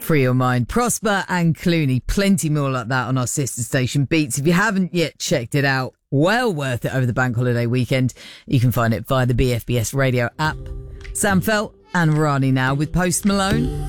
Free Your Mind, Prosper and Clooney. Plenty more like that on our sister station Beats. If you haven't yet checked it out, well worth it over the bank holiday weekend. You can find it via the BFBS radio app. Sam Felt and Rani now with Post Malone.